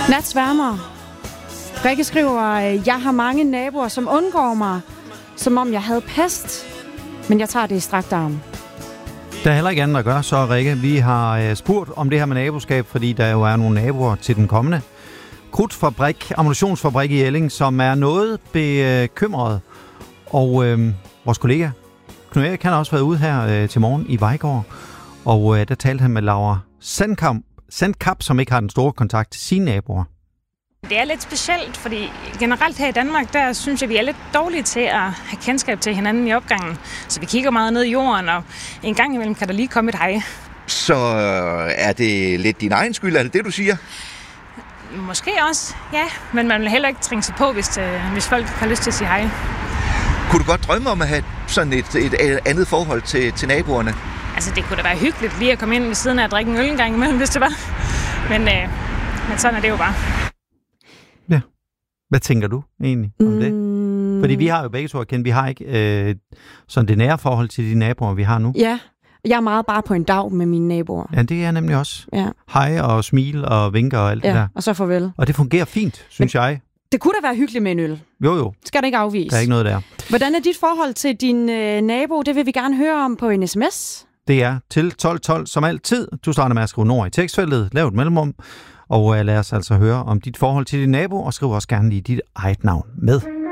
Natsværmer. Rikke skriver, jeg har mange naboer, som undgår mig, som om jeg havde pest. Men jeg tager det i strakt arm. Der er heller ikke andet at gøre, så Rikke. Vi har spurgt om det her med naboskab, fordi der jo er nogle naboer til den kommende krudtfabrik, ammunitionsfabrik i Elling, som er noget bekymret. Og vores kollega Knud Erik har også været ude her til morgen i Vejgaard, og der talte han med Laura Sandkap, som ikke har den store kontakt til sine naboer. Det er lidt specielt, fordi generelt her i Danmark, der synes jeg, vi er lidt dårlige til at have kendskab til hinanden i opgangen. Så vi kigger meget ned i jorden, og en gang imellem kan der lige komme et hej. Så er det lidt din egen skyld, er det det, du siger? Måske også, ja. Men man vil heller ikke trænge sig på, hvis folk har lyst til at sige hej. Kunne du godt drømme om at have sådan et andet forhold til naboerne? Altså, det kunne da være hyggeligt lige at komme ind ved siden af at drikke en øl en gang imellem, hvis det var. Men sådan er det jo bare. Ja. Hvad tænker du egentlig om det? Fordi vi har jo begge to erkendt, vi har ikke sådan det nære forhold til de naboer, vi har nu. Ja, jeg er meget bare på en dag med mine naboer. Ja, det er jeg nemlig også. Ja. Hej og smil og vinker og alt det der. Og så farvel. Og det fungerer fint, synes jeg. Det kunne da være hyggeligt med en øl. Jo. Skal det ikke afvise? Der er ikke noget der. Hvordan er dit forhold til din nabo? Det vil vi gerne høre om på en sms. Det er til 1212 som altid. Du starter med at skrive Nord i tekstfeltet, lav et mellemrum, og lad os altså høre om dit forhold til din nabo, og skriv også gerne lige dit eget navn med.